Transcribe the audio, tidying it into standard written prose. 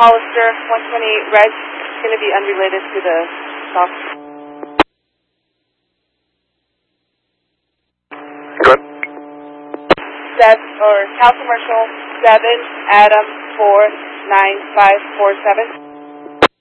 Hollister, 128 Red, going to be unrelated to the stop. Good. Cal Commercial 7 Adam 49547.